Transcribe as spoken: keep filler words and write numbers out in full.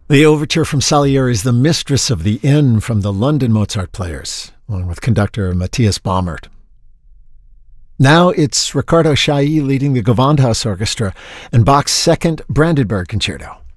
The overture from Salieri's The Mistress of the Inn from the London Mozart Players, along with conductor Matthias Baumert. Now it's Riccardo Chailly leading the Gewandhaus Orchestra and Bach's Second Brandenburg Concerto.